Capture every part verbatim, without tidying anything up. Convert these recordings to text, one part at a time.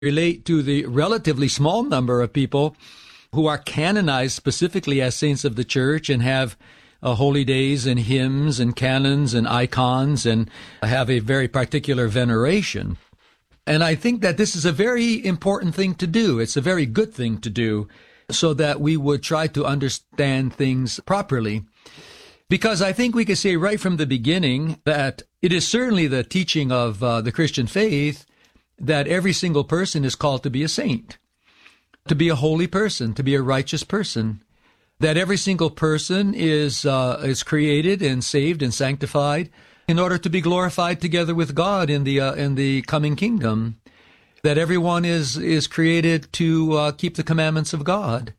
relate to the relatively small number of people who are canonized specifically as saints of the church and have uh, holy days and hymns and canons and icons and have a very particular veneration. And I think that this is a very important thing to do. It's a very good thing to do so that we would try to understand things properly. Because I think we can say right from the beginning that it is certainly the teaching of uh, the Christian faith that every single person is called to be a saint, to be a holy person, to be a righteous person, that every single person is uh, is created and saved and sanctified in order to be glorified together with God in the uh, in the coming kingdom, that everyone is is created to uh, keep the commandments of God.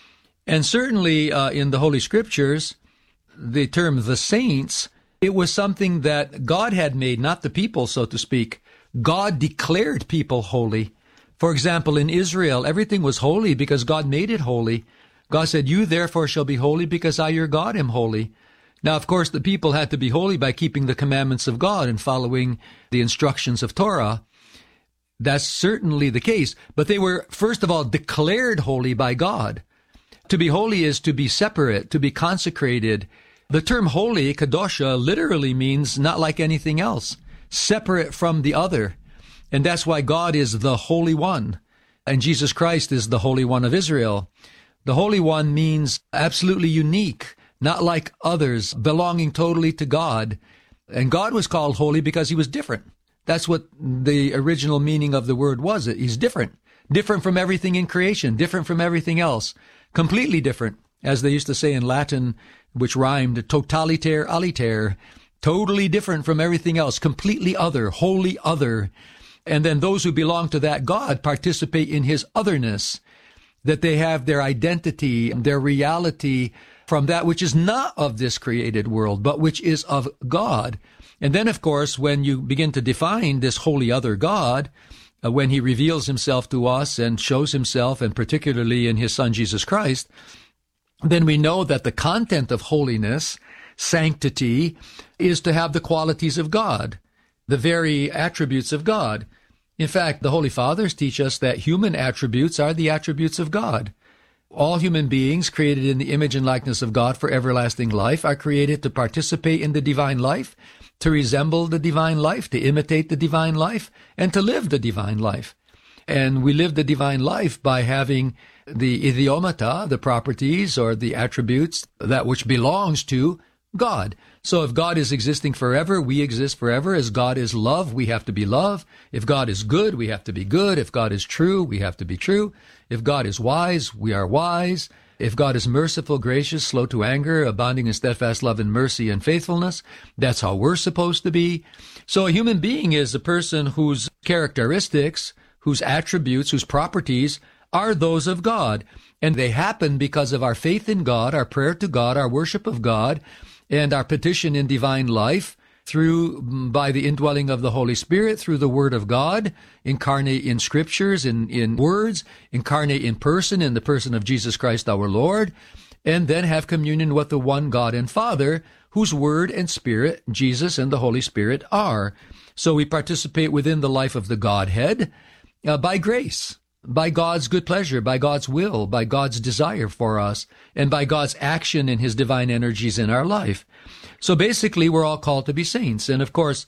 And certainly uh, in the Holy Scriptures, the term the saints, it was something that God had made, not the people, so to speak. God declared people holy. For example, in Israel, everything was holy because God made it holy. God said, "You therefore shall be holy because I, your God, am holy." Now, of course, the people had to be holy by keeping the commandments of God and following the instructions of Torah. That's certainly the case. But they were, first of all, declared holy by God. To be holy is to be separate, to be consecrated. The term holy, kadosha, literally means not like anything else, separate from the other. And that's why God is the Holy One, and Jesus Christ is the Holy One of Israel. The Holy One means absolutely unique, not like others, belonging totally to God. And God was called holy because he was different. That's what the original meaning of the word was. He's different. Different from everything in creation, different from everything else. Completely different, as they used to say in Latin, which rhymed totaliter aliter. Totally different from everything else, completely other, wholly other. And then those who belong to that God participate in his otherness, that they have their identity, their reality from that which is not of this created world, but which is of God. And then, of course, when you begin to define this holy other God, uh, when he reveals himself to us and shows himself, and particularly in his Son Jesus Christ, then we know that the content of holiness, sanctity, is to have the qualities of God, the very attributes of God. In fact, the Holy Fathers teach us that human attributes are the attributes of God. All human beings created in the image and likeness of God for everlasting life are created to participate in the divine life, to resemble the divine life, to imitate the divine life, and to live the divine life. And we live the divine life by having the idiomata, the properties or the attributes, that which belongs to God. So if God is existing forever, we exist forever. As God is love, we have to be love. If God is good, we have to be good. If God is true, we have to be true. If God is wise, we are wise. If God is merciful, gracious, slow to anger, abounding in steadfast love and mercy and faithfulness, that's how we're supposed to be. So a human being is a person whose characteristics, whose attributes, whose properties are those of God. And they happen because of our faith in God, our prayer to God, our worship of God, and our petition in divine life through, by the indwelling of the Holy Spirit, through the Word of God, incarnate in Scriptures, in, in words, incarnate in person, in the person of Jesus Christ our Lord, and then have communion with the one God and Father, whose Word and Spirit, Jesus and the Holy Spirit, are. So we participate within the life of the Godhead uh, by grace, by God's good pleasure, by God's will, by God's desire for us, and by God's action in his divine energies in our life. So basically, we're all called to be saints. And of course,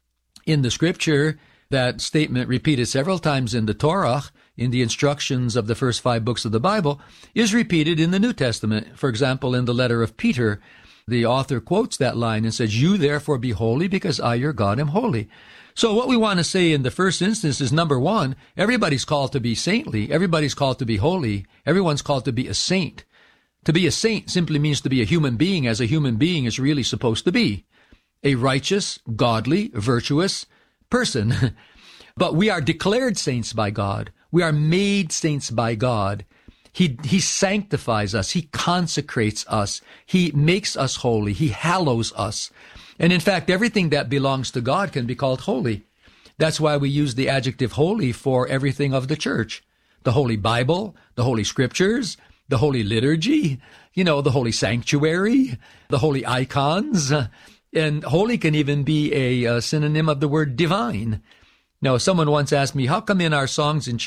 in the Scripture, that statement repeated several times in the Torah, in the instructions of the first five books of the Bible, is repeated in the New Testament. For example, in the letter of Peter, the author quotes that line and says, "You therefore be holy because I, your God, am holy." So what we want to say in the first instance is, number one, everybody's called to be saintly. Everybody's called to be holy. Everyone's called to be a saint. To be a saint simply means to be a human being as a human being is really supposed to be. A righteous, godly, virtuous person. But we are declared saints by God. We are made saints by God. He, he sanctifies us. He consecrates us. He makes us holy. He hallows us. And in fact, everything that belongs to God can be called holy. That's why we use the adjective holy for everything of the church. The Holy Bible, the Holy Scriptures, the Holy Liturgy, you know, the Holy Sanctuary, the Holy Icons. And holy can even be a, a synonym of the word divine. Now, someone once asked me, how come in our songs in